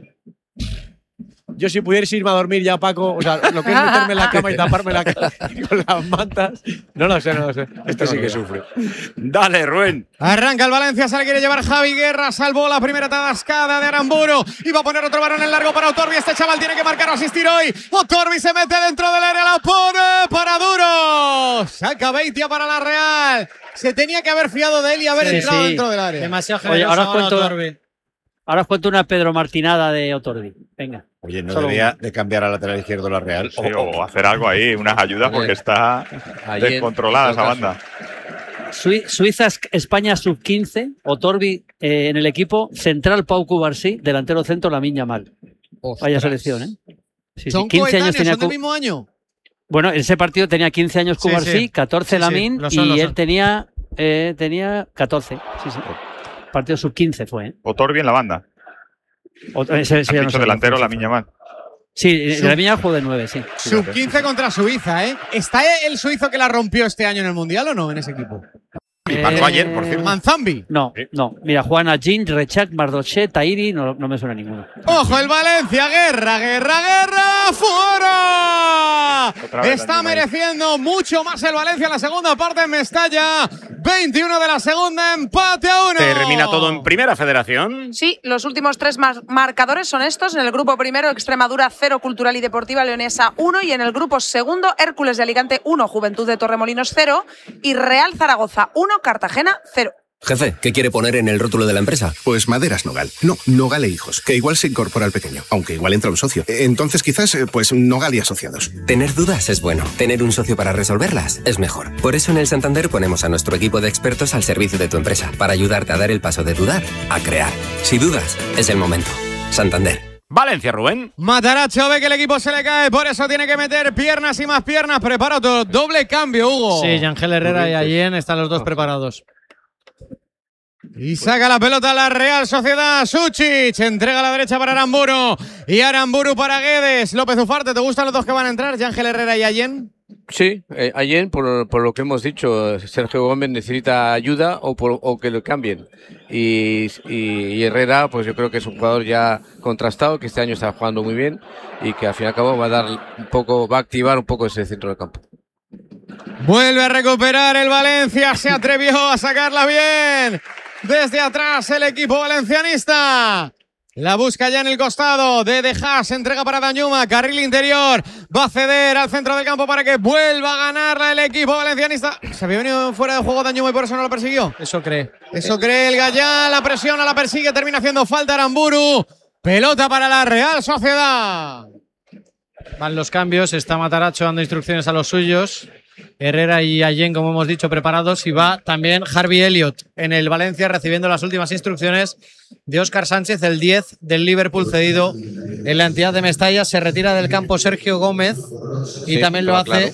Yo si pudierais irme a dormir ya, Paco, o sea, lo que es meterme en la cama y taparme la cara con las mantas, no lo sé, no lo sé.
Este sí que sufre. Dale, Rubén.
Arranca el Valencia, se le quiere llevar Javi Guerra, salvó la primera atascada de Aramburu y va a poner otro varón en largo para Otorbi. Este chaval tiene que marcar o asistir hoy. Otorbi se mete dentro del área, la pone para Duro. Saca Beitia para la Real. Se tenía que haber fiado de él y haber
Sí,
entrado
sí.
dentro del área.
Demasiado
Oye,
generoso
ahora os
ahora
cuento,
Otorbi.
ahora os cuento una Pedro Martinada de Otorbi. Venga.
Oye, ¿no
Solo
debería de cambiar al lateral izquierdo la Real?
Sí, o hacer algo ahí, unas ayudas, porque está
Ayer,
descontrolada
en todo
esa
caso.
banda.
Sui- Suiza, España sub quince, Otorbi eh, en el equipo, central Pau Cubarsí, delantero centro Lamine Yamal. Vaya selección, ¿eh? Sí, sí,
Son
quince años
coetáneos,
tenía
son del
Cu-
mismo año.
Bueno, en ese partido tenía quince años
Sí,
Cubarsí,
sí.
catorce
Sí, sí,
Lamine
lo son,
y
lo
él
son.
tenía, eh, tenía catorce. Sí, sí. Partido sub quince fue, ¿eh?
Otorbi en la banda.
Otro- ese- ese ya
Has
no
dicho
sé,
delantero,
no sé.
la Miña Mal.
Sí,
Sub-
la Miña jugó de nueve, sí.
Sub quince contra Suiza, ¿eh? ¿Está el suizo que la rompió este año en el Mundial o no en ese equipo?
Y marcó ayer, por cierto.
Manzambi.
No, no. Mira, Juana Jean, Rechak, Mardoché, Tairi, no, no me suena ninguno.
Ojo el Valencia, guerra, guerra, guerra, fuera.
Otra vez
Está
Dani May.
mereciendo mucho más el Valencia en la segunda parte en Mestalla. veintiuno de la segunda, empate a uno.
Termina todo en primera federación.
Sí, los últimos tres mar- marcadores son estos. En el grupo primero, Extremadura cero, Cultural y Deportiva Leonesa uno. Y en el grupo segundo, Hércules de Alicante uno, Juventud de Torremolinos cero. Y Real Zaragoza uno, Cartagena cero.
Jefe, ¿qué quiere poner en el rótulo de la empresa?
Pues Maderas Nogal. No, Nogal e Hijos, que igual se incorpora al pequeño, aunque igual entra un socio. Entonces quizás, eh, pues Nogal y Asociados.
Tener dudas es bueno. Tener un socio para resolverlas es mejor. Por eso en el Santander ponemos a nuestro equipo de expertos al servicio de tu empresa, para ayudarte a dar el paso de dudar a crear. Si dudas, es el momento. Santander.
Valencia, Rubén.
Mataracho ve que el equipo se le cae, por eso tiene que meter piernas y más piernas. Prepara otro doble cambio, Hugo.
Sí, Yangel Herrera y Allen están los dos preparados.
Y saca la pelota a la Real Sociedad. Suchic entrega a la derecha para Aramburu. Y Aramburu para Guedes. López Ufarte, ¿te gustan los dos que van a entrar? Yangel Herrera y Allen.
Sí, eh, ayer, por, por lo que hemos dicho, Sergio Gómez necesita ayuda o, por, o que lo cambien. Y, y, y Herrera, pues yo creo que es un jugador ya contrastado, que este año está jugando muy bien y que al fin y al cabo va a dar un poco, va a activar un poco ese centro del campo.
Vuelve a recuperar el Valencia, se atrevió a sacarla bien. Desde atrás el equipo valencianista. La busca ya en el costado de De Haas, entrega para Danjuma, carril interior, va a ceder al centro del campo para que vuelva a ganarla el equipo valencianista. Se había venido fuera de juego Danjuma y por eso no lo persiguió.
Eso cree.
Eso cree el Gallá, la presiona, la persigue, termina haciendo falta Aramburu. Pelota para la Real Sociedad.
Van los cambios, está Matarazzo dando instrucciones a los suyos. Herrera y Allen, como hemos dicho, preparados. Y va también Harvey Elliott en el Valencia recibiendo las últimas instrucciones de Óscar Sánchez, el diez del Liverpool cedido en la entidad de Mestalla. Se retira del campo Sergio Gómez y sí, también lo hace. Claro.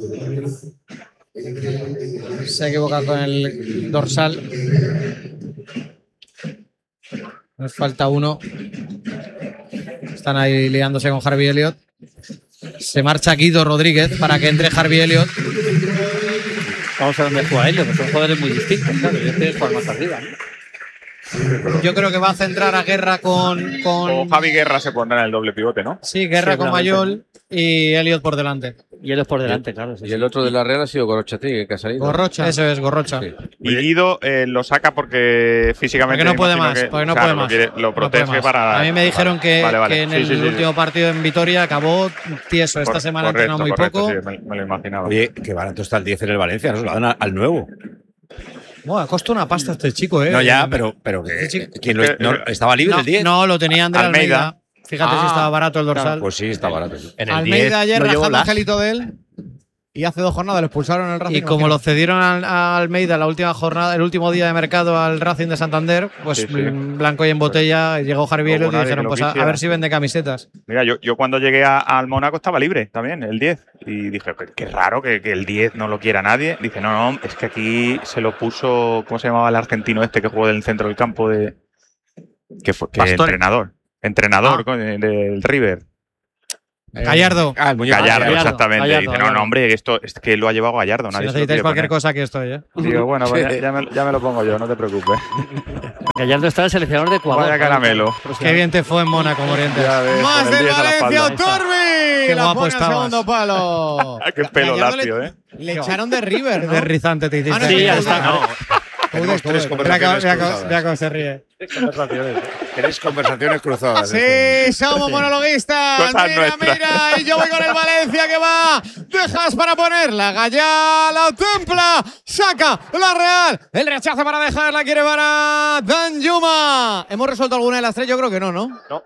Se equivoca con el dorsal. Nos falta uno. Están ahí liándose con Harvey Elliott. Se marcha Guido Rodríguez para que entre Harvey Elliott.
Vamos a ver dónde juega Elliott, que son jugadores muy distintos, claro. Yo estoy jugando más arriba, ¿no?
Yo creo que va a centrar a Guerra con, con...
O Javi Guerra se pondrá en el doble pivote, ¿no?
Sí, Guerra con Mayol y Elliott por delante.
Y Elliott por delante, y, claro. Sí,
y
sí.
el otro de la Real ha sido Gorrochategui, que ha salido.
Gorrocha, eso es, Gorrocha. Sí.
Y Guido eh, lo saca porque físicamente...
Porque no puede más,
que,
porque no
claro,
puede más.
Lo, quiere, lo protege
no
para...
A mí me dijeron
vale,
que,
vale, vale.
que en
sí,
el
sí, sí,
último
sí.
partido en Vitoria acabó tieso. Esta
Cor
semana
correcto,
ha entrenado muy
correcto,
poco.
Sí, me, me lo imaginaba.
Oye, qué barato está el diez en el Valencia, no se lo dan a, al nuevo.
Bueno, costó una pasta este chico, ¿eh?
No, ya, pero, pero que,
este
¿quién lo, no, ¿estaba libre
no,
el diez?
No, lo tenía Andrés Almeida.
Almeida.
Fíjate ah, si estaba barato el dorsal.
Claro, pues sí, está barato.
En el Almeida diez, ayer no rajando angelito de él. Y hace dos jornadas lo expulsaron en el Racing.
Y como lo cedieron a, a Almeida la última jornada, el último día de mercado al Racing de Santander, pues sí, sí. blanco y en botella, llegó Harvey Elliott y dijeron, pues a, a ver si vende camisetas.
Mira, yo, yo cuando llegué a, al Mónaco estaba libre también, el diez. Y dije, qué raro que, que el diez no lo quiera nadie. Dice, no, no, es que aquí se lo puso, ¿cómo se llamaba el argentino este que jugó del centro del campo de... Que fue que entrenador. Entrenador ah. del River.
Gallardo.
Ah, el Gallardo, Gallardo, exactamente.
Gallardo,
dice,
Gallardo.
no, no, hombre, esto es que lo ha llevado Gallardo. Nadie
si necesitáis cualquier
poner.
cosa, aquí estoy, ¿eh?
Digo, bueno, pues ya, ya, me, ya me lo pongo yo, no te preocupes.
Gallardo está el seleccionador de Ecuador.
Vaya caramelo.
Qué bien te fue en Mónaco, Morientes.
Más del Valencia, Otorbi.
Qué
la
guapo
pone
estabas.
Segundo palo.
Qué pelo lacio,
le,
¿eh?
Le echaron de River, ¿no?
De rizante te hiciste.
Ah, no,
sí, ya
está.
está.
Tenemos tres conversaciones cruzadas.
Mira cómo se ríe.
Tres conversaciones cruzadas.
Sí, somos monologuistas.
Cosas
mira,
nuestras.
mira. Y yo voy con el Valencia que va. Dejas para ponerla. Gallá la templa. Saca la Real. El rechazo para dejarla. Quiere para Danjuma. ¿Hemos resuelto alguna de las tres? Yo creo que no, ¿no?
No.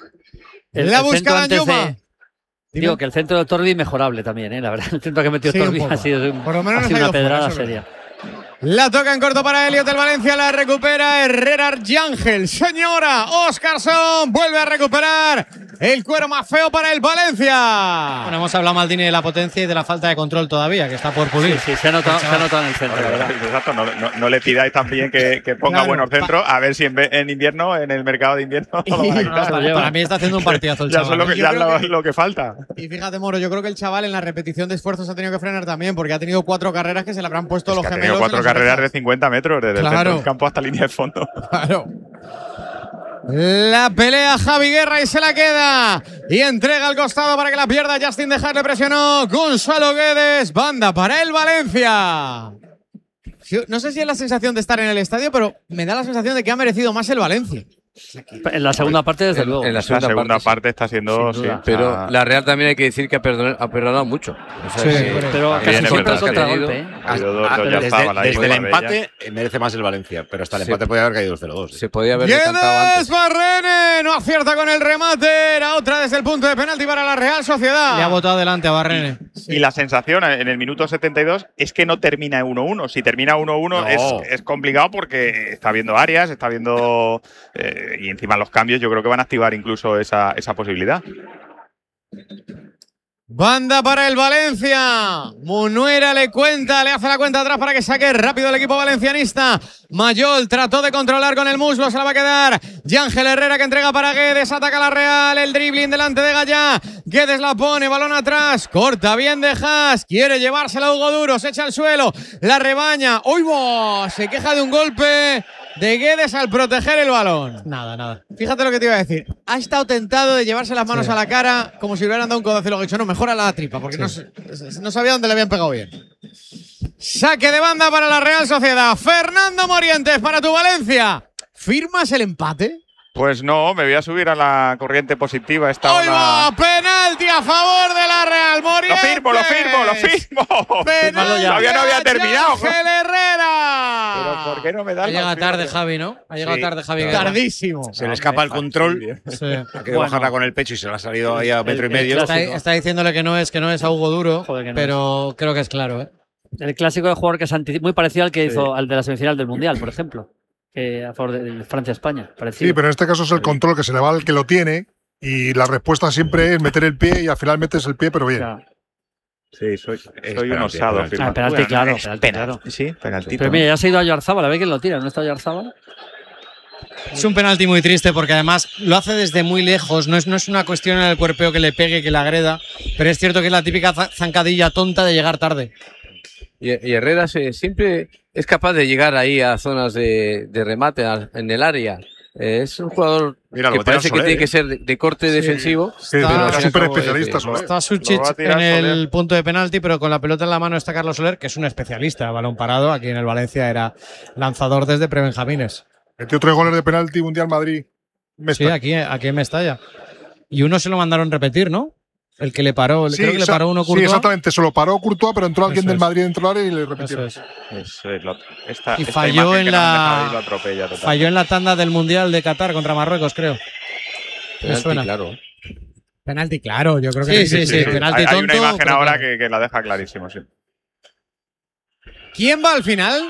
El,
la
el
busca Danjuma.
Digo que el centro de Otorbi mejorable también, ¿eh? La verdad, el centro que metió
Sí,
Otorbi
un poco.
ha sido, un,
Por lo menos
ha
nos
sido
ha
una
ido fuera,
pedrada
eso es
seria.
La toca en corto para Elliott del Valencia, la recupera Herrera Arcángel. Señora, Óscarson vuelve a recuperar el cuero más feo para el Valencia.
Bueno, hemos hablado, Maldini, de la potencia y de la falta de control todavía, que está por pulir.
Sí, sí, se ha notado, se ha notado en el centro.
Oye,
¿verdad?
exacto, no, no, no le pidáis también que, que ponga
Claro,
buenos centros, a ver si en, en invierno, en el mercado de invierno, lo van a
No,
quitar.
para, para mí está haciendo un partidazo el
Ya,
chaval.
eso es lo que,
Yo
ya
creo
lo,
que-
lo que falta.
Y fíjate, Moro, yo creo que el chaval en la repetición de esfuerzos ha tenido que frenar también, porque ha tenido cuatro carreras que se le habrán puesto
Es
los
que ha
gemelos.
tenido cuatro
en las
carreras de
orejas.
cincuenta metros, desde el
Claro.
centro del campo hasta línea de fondo.
Claro. La pelea Javi Guerra y se la queda. Y entrega al costado para que la pierda. Justin De Haas le presionó. Gonzalo Guedes. Banda para el Valencia. No sé si es la sensación de estar en el estadio, pero me da la sensación de que ha merecido más el Valencia.
En la segunda parte, desde
En-
luego.
en la
La
segunda,
segunda
parte,
parte está siendo.
Sin
Sí,
duda.
o sea,
pero la Real también hay que decir que ha perdonado, ha perdonado mucho. O sea,
Sí,
que-
pero
También
casi
es
siempre
verdad
es
que ha
contragolpe,
tenido-
¿eh?
ha habido dos,
Ah,
dos, ya
desde
estaba la
desde el
Marbella.
empate eh, merece más el Valencia, pero hasta el
Sí.
empate podía haber caído dos cero dos.
se podía haber decantado
Guedes
antes.
Barrene. No acierta con el remate. Era otra desde el punto de penalti para la Real Sociedad.
Le ha botado delante a Barrene.
Y la sensación en el minuto setenta y dos es que no termina uno uno. Si termina uno uno
No.
es, es complicado porque está viendo áreas, está viendo. Eh, y encima los cambios, yo creo que van a activar incluso esa, esa posibilidad.
Banda para el Valencia. Munuera le cuenta, le hace la cuenta atrás para que saque rápido el equipo valencianista. Mayol trató de controlar con el muslo, se la va a quedar Yángel Herrera que entrega para Guedes, ataca la Real, el dribbling delante de Gallá. Guedes la pone, balón atrás, corta bien de Haas, quiere llevársela a Hugo Duro, se echa al suelo, la rebaña. ¡Uy, bo! Se queja de un golpe de Guedes al proteger el balón.
Nada, nada.
Fíjate lo que te iba a decir. Ha estado tentado de llevarse las manos
Sí.
a la cara como si le hubieran dado un codazo y luego ha dicho, no, mejor a la tripa, porque no, no sabía dónde le habían pegado bien. Saque de banda para la Real Sociedad. Fernando Morientes para tu Valencia. ¿Firmas el empate?
Pues no, me voy a subir a la corriente positiva esta
¡Hoy va! ¡Penalti a favor de la Real! ¡Morientes!
Lo firmo, lo firmo, lo firmo.
¡Penalti!
Todavía no había terminado.
¡Ángel Herrera!
Pero ¿por qué no me da
Ha
la
llegado
opción?
tarde Javi, ¿no? Ha llegado
Sí,
tarde Javi.
Tardísimo.
Se le escapa el control.
Sí.
Ha querido bajarla con el pecho y se le ha salido ahí a metro y medio.
Está, está diciéndole que no es que no es a Hugo Duro,
Joder, que no
pero creo que es claro, ¿eh?
El clásico de jugador que se anticipa, muy parecido al que hizo al de la semifinal del Mundial, por ejemplo. Que a favor de Francia-España. Parecido.
Sí, pero en este caso es el control que se le va al que lo tiene y la respuesta siempre es meter el pie y al final metes el pie, pero bien.
Claro.
Sí, soy, soy
penalti,
un osado.
penalti.
firma.
Ah, penalti,
Bueno,
claro,
es
penalti,
penalti.
claro.
Sí, penaltito.
Pero mira, ya se ha ido a Oyarzábal, a ver quién lo tira. ¿No está Oyarzábal?
Es un penalti muy triste porque además lo hace desde muy lejos. No es, no es una cuestión en el cuerpeo que le pegue, que le agreda, pero es cierto que es la típica za- zancadilla tonta de llegar tarde.
Y, y Herrera se- siempre es capaz de llegar ahí a zonas de, de remate a- en el área. Eh, es un jugador
Mira, lo
que
va a tirar
parece que
Soler,
tiene
¿eh?
que ser de, de corte
Sí.
defensivo.
Sí,
pero
pero
al
es
fin y al
súper
cabo es-
especialista,
es-
Soler.
Está Suchich
Lo va a tirar
en el
Soler.
punto de penalti, pero con la pelota en la mano está Carlos Soler, que es un especialista, balón parado. Aquí en el Valencia era lanzador desde prebenjamines.
Metió tres goles de penalti Mundial Madrid.
Sí, aquí, aquí en Mestalla. Y uno se lo mandaron repetir, ¿no? El que le paró,
Sí,
creo que le
sa-
paró uno
sí,
Courtois.
exactamente. Se lo paró Courtois, pero entró alguien
Eso
del
es.
Madrid dentro del área y le repitieron.
Eso es.
Eso es, lo- esta-
Y
esta
falló
imagen
en
que nos han dejado
la
ahí lo atropella total.
falló en la tanda del Mundial de Qatar contra Marruecos, creo. Me
penalti,
suena.
claro.
Penalti, claro. Yo creo que
Sí, sí, sí. Penalti
Hay, hay
tonto.
una imagen
pero
ahora
claro.
que, que la deja clarísimo, sí.
¿Quién va al final?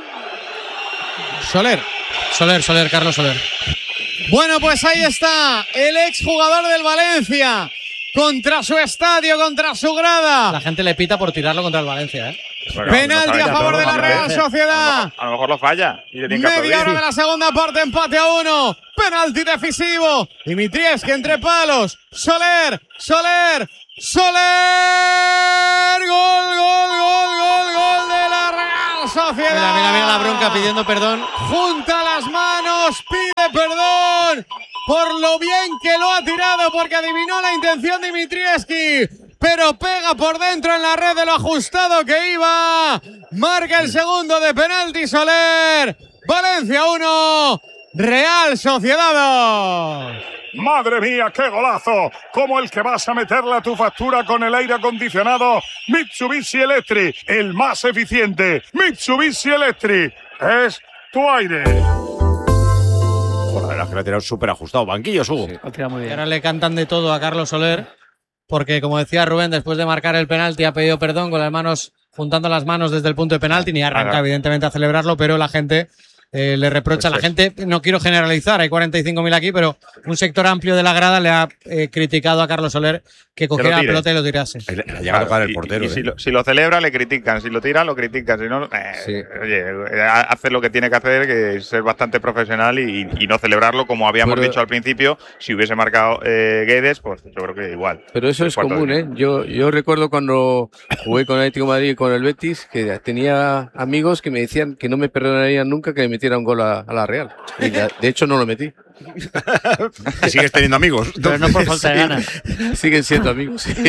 Soler.
Soler, Soler, Carlos Soler.
Bueno, pues ahí está el exjugador del Valencia contra su estadio, contra su grada.
La gente le pita por tirarlo contra el Valencia, ¿eh?
Bueno,
Penalti
no
a
falla,
favor
todo
de la
lo
Real
hace.
Sociedad.
A lo mejor lo falla y le tiene que
Media hora
aplaudir.
de la segunda parte, empate a uno. Penalti decisivo. Dimitrievski entre palos. Soler, Soler, Soler. Gol, gol, gol, gol, gol de la Real Sociedad.
Mira, mira, mira la bronca pidiendo perdón.
Junta las manos, pide perdón por lo bien que lo ha tirado, porque adivinó la intención de Dimitrievski, pero pega por dentro en la red de lo ajustado que iba. Marca el segundo de penalti Soler. Valencia uno, Real Sociedad dos.
Madre mía, qué golazo, como el que vas a meterle a tu factura con el aire acondicionado Mitsubishi Electric, el más eficiente. Mitsubishi Electric es tu aire.
Joder, la que la ha tirado súper ajustado. Banquillo, Hugo.
Lo tira muy
Y
bien.
ahora le cantan de todo a Carlos Soler, porque como decía Rubén, después de marcar el penalti ha pedido perdón con las manos, juntando las manos desde el punto de penalti, ni arranca
Ahora.
evidentemente a celebrarlo, pero la gente eh, le reprocha.
Eso
La
es.
gente, no quiero generalizar, hay cuarenta y cinco mil aquí, pero un sector amplio de la grada le ha eh, criticado a Carlos Soler que cogiera la
tire.
pelota y lo tirase.
Le ha llegado a tocar el
y-
portero.
y si,
¿eh?
lo, si lo celebra, le critican. Si lo tira, lo critican. Si no, eh,
Sí.
oye, eh, hace lo que tiene que hacer, que es ser bastante profesional y, y no celebrarlo como habíamos
Pero-
dicho al principio. Si hubiese marcado eh, Guedes, pues yo creo que igual.
Pero eso
El
es
cuarto
común,
de-
¿eh? Yo, yo recuerdo cuando jugué con el Atlético de Madrid y con el Betis, que tenía amigos que me decían que no me perdonarían nunca que le metiera un gol a, a la Real. Y la- de hecho no lo metí.
Sigues teniendo amigos.
Pero no por falta de ganas.
Siguen siendo amigos, sí.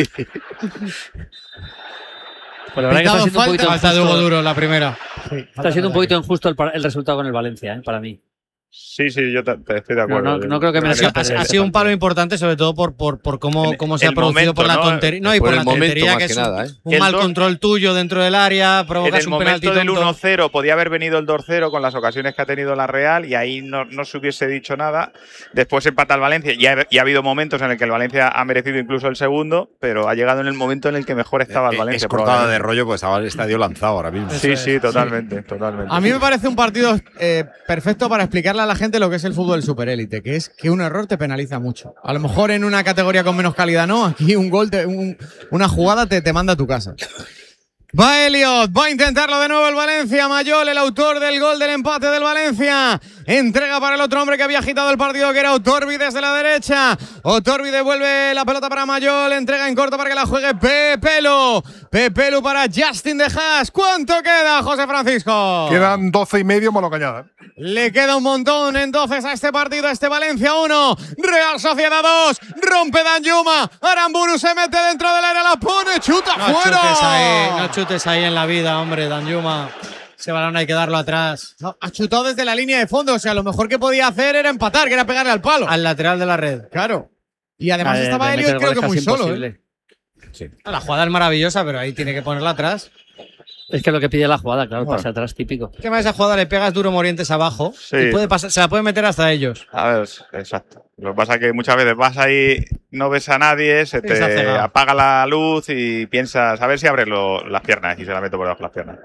Pues la verdad que está
Pitado
siendo un poquito
Falta de Hugo
injusto,
Duro, la primera.
está siendo un poquito injusto el, par- el resultado con el Valencia, ¿eh? Para mí.
Sí, sí, yo te- te estoy de
No,
acuerdo.
no, no creo que
Ha
merezca
sido,
perder.
ha sido un palo importante, sobre todo por, por, por cómo,
En-
cómo se ha
el
producido por la
momento, ¿no?
tontería. No, y
Por
por,
el
la
momento,
tontería
más
que
que
es
nada,
un,
¿eh?
un
El
mal
dos-
control tuyo dentro del área,
En
provocas
el
un penalti
momento del
tonto.
uno cero podía haber venido el dos cero con las ocasiones que ha tenido la Real y ahí no, no se hubiese dicho nada. Después empata el Valencia y ha, y ha habido momentos en el que el Valencia ha merecido incluso el segundo, pero ha llegado en el momento en el que mejor estaba el
Eh,
Valencia.
Es cortada de
probablemente.
rollo, pues estaba el estadio lanzado ahora mismo.
Sí, sí, totalmente, totalmente.
A mí me parece un partido eh, perfecto para explicarle a la gente lo que es el fútbol superélite, que es que un error te penaliza mucho. A lo mejor en una categoría con menos calidad no, aquí un gol, te- un- una jugada te, te manda a tu casa. Va Elliot, va a intentarlo de nuevo el Valencia. Mayol, el autor del gol del empate del Valencia. Entrega para el otro hombre que había agitado el partido, que era Otorbi desde la derecha. Otorbi devuelve la pelota para Mayol. Entrega en corto para que la juegue Pepelu. Pepelu para Justin de Haas. ¿Cuánto queda, José Francisco?
Quedan doce y medio, Molo Cañada.
Le queda un montón entonces a este partido, a este Valencia uno, Real Sociedad dos. Rompe Danjuma. Aramburu se mete dentro del área, la pone, chuta
No
fuera.
chutes ahí, no chutes ahí en la vida, hombre, Danjuma. Ese balón hay que darlo atrás.
No, ha chutado desde la línea de fondo. O sea, lo mejor que podía hacer era empatar, que era pegarle al palo.
Al lateral de la red.
Claro. Y además
Ah, de-
estaba
de
Elliot,
meter
creo que
goles
muy
casi
solo.
imposible.
¿eh?
Sí. La jugada es maravillosa, pero ahí tiene que ponerla atrás.
Es que lo que pide la jugada, claro,
Bueno.
pase atrás típico.
¿Qué más esa jugada le pegas duro Morientes abajo?
Sí.
Y puede pasar, se la puede meter hasta ellos.
A ver, exacto. Lo que pasa es que muchas veces vas ahí, no ves a nadie, se
Sí, se ha
te
cegado.
apaga la luz y piensas, a ver si abres lo- las piernas y se la meto por debajo de las piernas.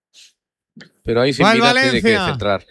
Pero ahí sin
Va el
mirar tiene que
Valencia.
centrar.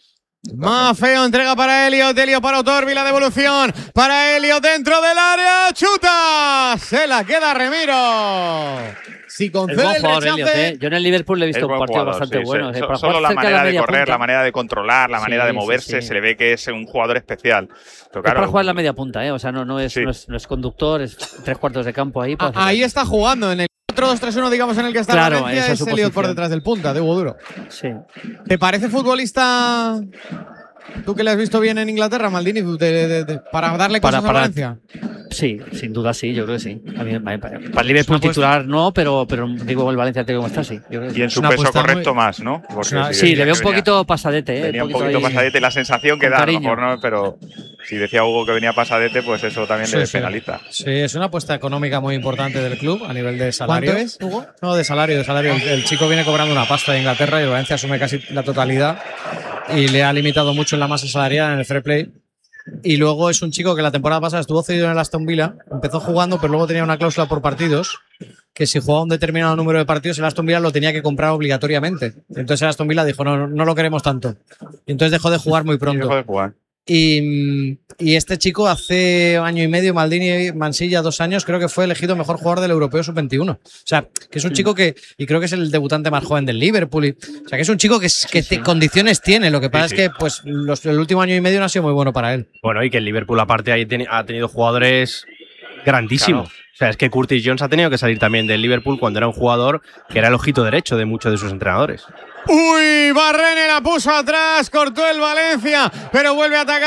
Más feo, entrega para Elliot, Elliot para Otorbi, la devolución para Elliot dentro del área, chuta, se la queda Remiro. Si
Es
concede
buen
el
jugador,
rechace,
Elliot, ¿eh? Yo en el Liverpool le he
Es
visto
buen
partidos
jugador,
bastante
sí,
buenos.
sí.
¿eh? Para
Solo
jugar
la
cerca de
manera de
media
correr,
punta.
la manera de controlar, la
Sí,
manera de
sí,
moverse,
sí.
se le ve que es un jugador especial. Pero
Es
claro,
para jugar en la media punta, ¿eh? O sea, no, no, es,
Sí.
no, es, no es conductor, es tres cuartos de campo ahí.
a- ahí está jugando en el cuatro dos tres uno, digamos, en el que está
Claro,
Valencia,
esa es
es
su
Elliot por
posición.
detrás del punta, de Hugo Duro.
Sí.
¿Te parece futbolista, tú que le has visto bien en Inglaterra, Maldini, de- de- de- para darle
Para-
cosas
para-
a Valencia?
Sí, sin duda sí, yo creo que sí. A mí, para para el Liverpool titular no, pero, pero digo, el Valencia como está, sí. Yo creo que sí.
y en su peso correcto más, ¿no? Porque
Una-
si
sí,
decía
le veo
que
un
venía-
poquito pasadete, ¿eh?
Venía un
poquito
poquito
ahí-
pasadete, la sensación que
con
da, a lo
cariño.
mejor no, pero si decía Hugo que venía pasadete, pues eso también
Sí,
le
sí.
penaliza.
Sí, es una apuesta económica muy importante del club a nivel de salario.
¿Cuánto es, Hugo?
No, de salario, de salario. El, el chico viene cobrando una pasta de Inglaterra y el Valencia asume casi la totalidad y le ha limitado mucho en la masa salarial en el fair play. Y luego es un chico que la temporada pasada estuvo cedido en el Aston Villa, empezó jugando, pero luego tenía una cláusula por partidos, que si jugaba un determinado número de partidos, el Aston Villa lo tenía que comprar obligatoriamente. Entonces el Aston Villa dijo, no, no lo queremos tanto. Y entonces dejó de jugar muy
Y
pronto.
dejó de jugar.
Y, y este chico hace año y medio, Maldini Mansilla, dos años, creo que fue elegido mejor jugador del Europeo sub veintiuno. O sea, que es un chico que, y creo que es el debutante más joven del Liverpool. y- o sea, que es un chico que, es- que te- condiciones tiene. Lo que pasa
Sí,
es que pues los- el último año y medio no ha sido muy bueno para él.
Bueno, y que el Liverpool, aparte, ahí tiene- ha tenido jugadores grandísimos. O sea, es que Curtis Jones ha tenido que salir también del Liverpool cuando era un jugador que era el ojito derecho de muchos de sus entrenadores.
Uy, Barrene la puso atrás, cortó el Valencia, pero vuelve a atacar